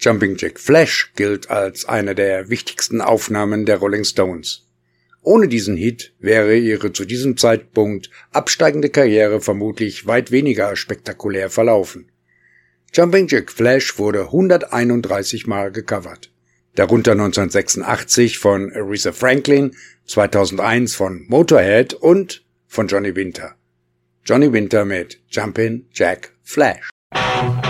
Jumping Jack Flash gilt als eine der wichtigsten Aufnahmen der Rolling Stones. Ohne diesen Hit wäre ihre zu diesem Zeitpunkt absteigende Karriere vermutlich weit weniger spektakulär verlaufen. Jumping Jack Flash wurde 131 Mal gecovert. Darunter 1986 von Aretha Franklin, 2001 von Motorhead und von Johnny Winter. Johnny Winter mit Jumpin' Jack Flash.